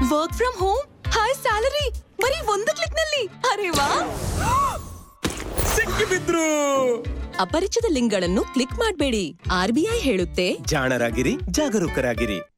Work from home, high salary, ಬರೀ ಒಂದು click ನಲ್ಲಿ. ಅರೆ ವಾ, ಸಿಕ್ಕಿಬಿದ್ರು. ಅಪರಿಚಿತ ಲಿಂಕ್ಗಳನ್ನು ಕ್ಲಿಕ್ ಮಾಡಬೇಡಿ. RBI ಹೇಳುತ್ತೆ, ಜಾಣರಾಗಿರಿ, ಜಾಗರೂಕರಾಗಿರಿ.